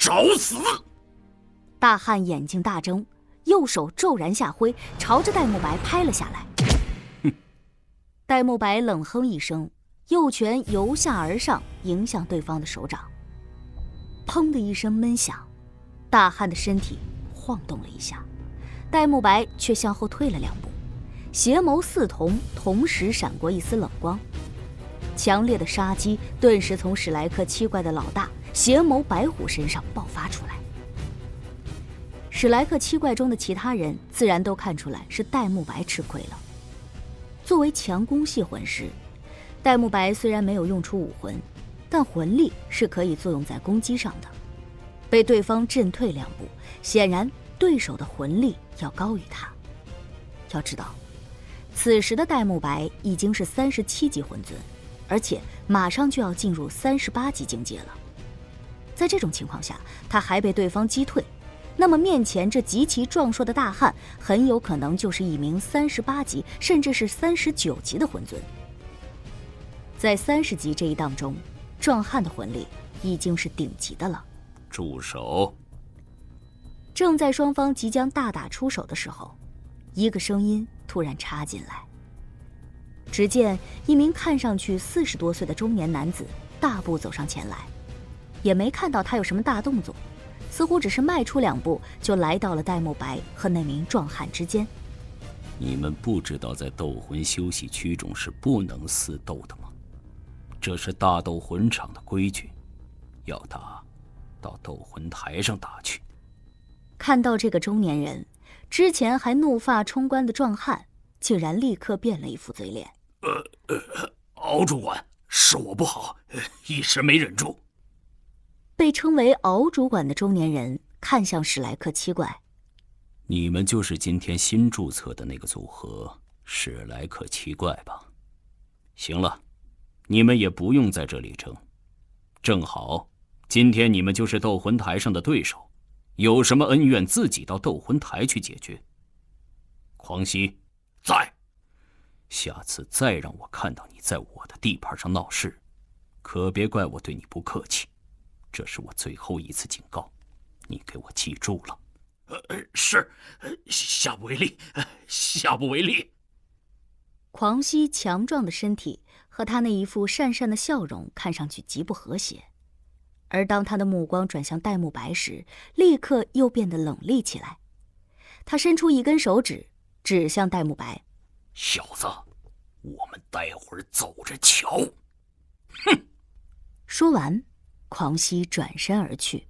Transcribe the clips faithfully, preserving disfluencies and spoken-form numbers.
找死！ 大汉眼睛大睁，右手骤然下挥，朝着戴沐白拍了下来。 哼！ 戴沐白冷哼一声，右拳由下而上迎向对方的手掌。砰的一声闷响，大汉的身体晃动了一下，戴沐白却向后退了两步，邪眸似瞳，同时闪过一丝冷光。强烈的杀机顿时从史莱克七怪的老大邪眸白虎身上爆发出来。史莱克七怪中的其他人自然都看出来是戴沐白吃亏了。作为强攻系魂师，戴沐白虽然没有用出武魂，但魂力是可以作用在攻击上的。被对方震退两步，显然对手的魂力要高于他。要知道，此时的戴沐白已经是三十七级魂尊，而且马上就要进入三十八级境界了。在这种情况下，他还被对方击退，那么面前这极其壮硕的大汉很有可能就是一名三十八级甚至是三十九级的魂尊。在三十级这一档中，壮汉的魂力已经是顶级的了。 住手！ 正在双方即将大打出手的时候，一个声音突然插进来。只见一名看上去四十多岁的中年男子大步走上前来，也没看到他有什么大动作，似乎只是迈出两步就来到了戴沐白和那名壮汉之间。 你们不知道在斗魂休息区中是不能私斗的吗？这是大斗魂场的规矩，要打到斗魂台上打去。 看到这个中年人，之前还怒发冲冠的壮汉竟然立刻变了一副嘴脸。 呃呃，敖主管，是我不好，一时没忍住。 被称为敖主管的中年人看向史莱克七怪。 你们就是今天新注册的那个组合史莱克七怪吧？行了，你们也不用在这里争，正好今天你们就是斗魂台上的对手，有什么恩怨自己到斗魂台去解决。狂熙在，下次再让我看到你在我的地盘上闹事，可别怪我对你不客气，这是我最后一次警告，你给我记住了。呃，是，下不为例，下不为例。 狂熙强壮的身体和他那一副讪讪的笑容看上去极不和谐，而当他的目光转向戴沐白时，立刻又变得冷厉起来。他伸出一根手指，指向戴沐白：“ 小子，我们待会儿走着瞧。”哼！ 说完，狂熙转身而去。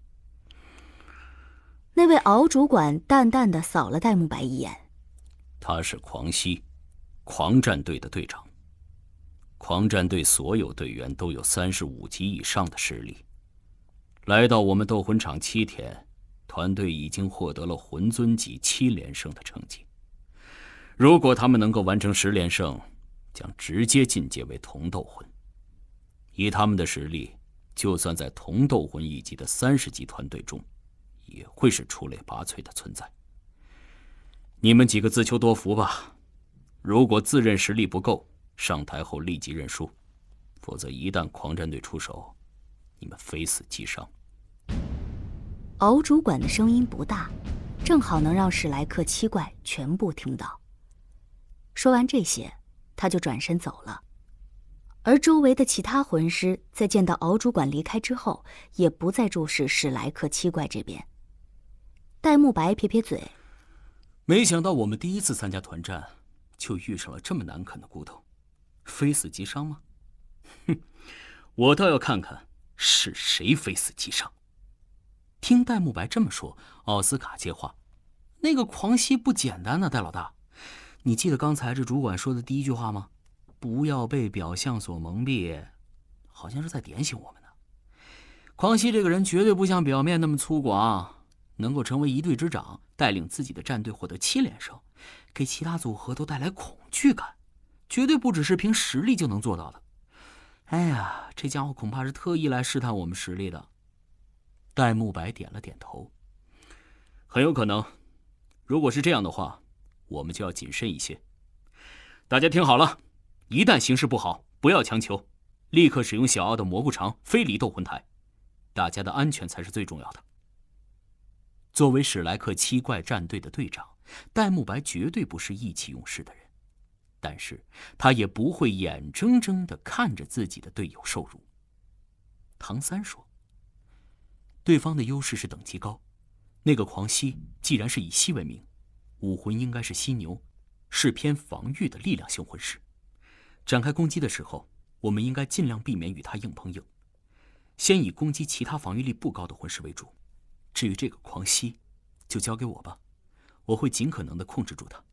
那位敖主管淡淡的扫了戴沐白一眼。 他是狂熙，狂战队的队长。狂战队所有队员都有三十五级以上的实力。来到我们斗魂场七天，团队已经获得了魂尊级七连胜的成绩。如果他们能够完成十连胜，将直接进阶为同斗魂。以他们的实力，就算在同斗魂一级的三十级团队中，也会是出类拔萃的存在。你们几个自求多福吧。如果自认实力不够，上台后立即认输，否则一旦狂战队出手，你们非死即伤。 敖主管的声音不大，正好能让史莱克七怪全部听到。说完这些，他就转身走了。而周围的其他魂师在见到敖主管离开之后，也不再注视史莱克七怪这边。戴沐白撇撇嘴， 没想到我们第一次参加团战，就遇上了这么难啃的骨头，非死即伤吗？哼，我倒要看看是谁非死即伤。听戴沐白这么说，奥斯卡接话：“那个狂熙不简单呢，戴老大，你记得刚才这主管说的第一句话吗？不要被表象所蒙蔽，好像是在点醒我们呢。狂熙这个人绝对不像表面那么粗犷，能够成为一队之长，带领自己的战队获得七连胜，给其他组合都带来恐惧感，绝对不只是凭实力就能做到的。哎呀，这家伙恐怕是特意来试探我们实力的。”戴沐白点了点头，很有可能。如果是这样的话，我们就要谨慎一些。大家听好了，一旦形势不好，不要强求，立刻使用小奥的蘑菇肠飞离斗魂台，大家的安全才是最重要的。 作为史莱克七怪战队的队长，戴沐白绝对不是意气用事的人，但是他也不会眼睁睁地看着自己的队友受辱。唐三说，对方的优势是等级高，那个狂犀既然是以犀为名，武魂应该是犀牛，是偏防御的力量型魂师。展开攻击的时候，我们应该尽量避免与他硬碰硬，先以攻击其他防御力不高的魂师为主。至于这个狂犀，就交给我吧，我会尽可能地控制住他。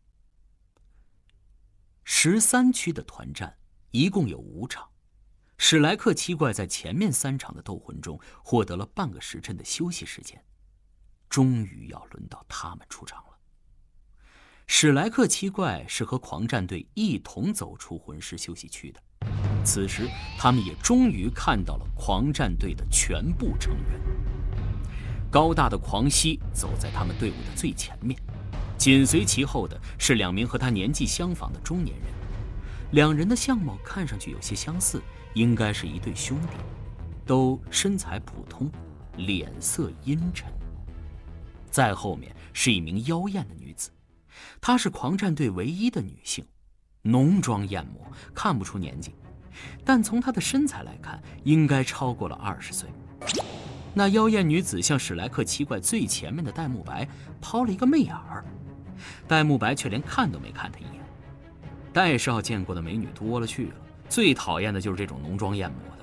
十三区的团战一共有五场，史莱克七怪在前面三场的斗魂中获得了半个时辰的休息时间，终于要轮到他们出场了。史莱克七怪是和狂战队一同走出魂师休息区的，此时他们也终于看到了狂战队的全部成员。高大的狂犀走在他们队伍的最前面，紧随其后的是两名和他年纪相仿的中年人，两人的相貌看上去有些相似，应该是一对兄弟，都身材普通，脸色阴沉。再后面是一名妖艳的女子，她是狂战队唯一的女性，浓妆艳抹，看不出年纪，但从她的身材来看，应该超过了二十岁。那妖艳女子向史莱克七怪最前面的戴沐白抛了一个媚眼儿，戴沐白却连看都没看她一眼。戴少见过的美女多了去了，最讨厌的就是这种浓妆艳抹